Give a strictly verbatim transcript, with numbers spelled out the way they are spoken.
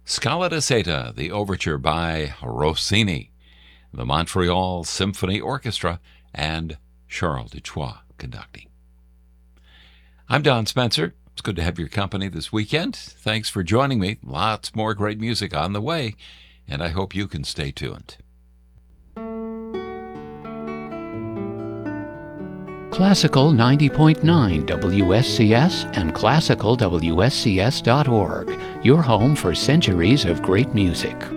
Scala da Seta, the overture by Rossini, the Montreal Symphony Orchestra, and Charles Duchois conducting. I'm Don Spencer. It's good to have your company this weekend. Thanks for joining me. Lots more great music on the way, and I hope you can stay tuned. Classical ninety point nine W S C S and classical W S C S dot org, your home for centuries of great music.